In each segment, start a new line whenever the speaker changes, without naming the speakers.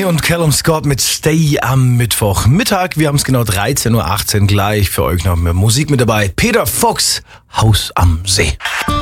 und Callum Scott mit Stay am Mittwochmittag. Wir haben es genau 13.18 Uhr gleich für euch noch mehr Musik mit dabei. Peter Fox, Haus am See.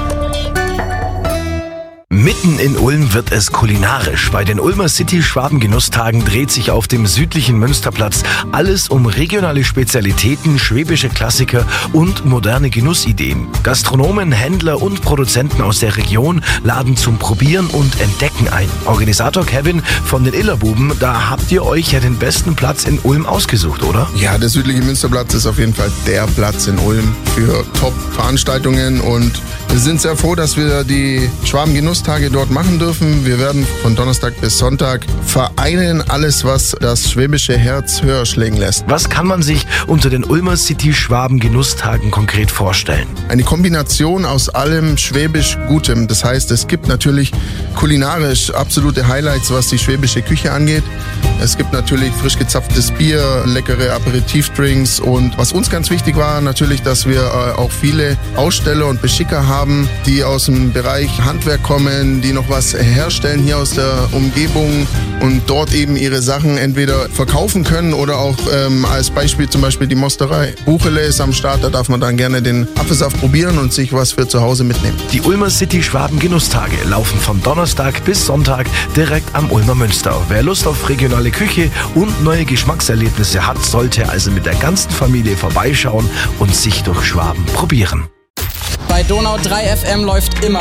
Mitten in Ulm wird es kulinarisch. Bei den Ulmer City Schwaben-Genusstagen dreht sich auf dem südlichen Münsterplatz alles um regionale Spezialitäten, schwäbische Klassiker und moderne Genussideen. Gastronomen, Händler und Produzenten aus der Region laden zum Probieren und Entdecken ein. Organisator Kevin von den Illerbuben, da habt ihr euch ja den besten Platz in Ulm ausgesucht, oder?
Ja, der südliche Münsterplatz ist auf jeden Fall der Platz in Ulm für Top-Veranstaltungen und wir sind sehr froh, dass wir die Schwaben-Genustage dort machen dürfen. Wir werden von Donnerstag bis Sonntag vereinen alles, was das schwäbische Herz höher schlägen lässt.
Was kann man sich unter den Ulmer City Schwaben-Genusstagen konkret vorstellen?
Eine Kombination aus allem schwäbisch Gutem. Das heißt, es gibt natürlich kulinarisch absolute Highlights, was die schwäbische Küche angeht. Es gibt natürlich frisch gezapftes Bier, leckere Aperitivdrinks und was uns ganz wichtig war, natürlich, dass wir auch viele Aussteller und Beschicker haben, die aus dem Bereich Handwerk kommen, die noch was herstellen hier aus der Umgebung und dort eben ihre Sachen entweder verkaufen können oder auch als Beispiel zum Beispiel die Mosterei. Buchele ist am Start, da darf man dann gerne den Apfelsaft probieren und sich was für zu Hause mitnehmen.
Die Ulmer City Schwaben-Genustage laufen von Donnerstag bis Sonntag direkt am Ulmer Münster. Wer Lust auf regionale Küche und neue Geschmackserlebnisse hat, sollte also mit der ganzen Familie vorbeischauen und sich durch Schwaben probieren.
Bei Donau 3 FM läuft immer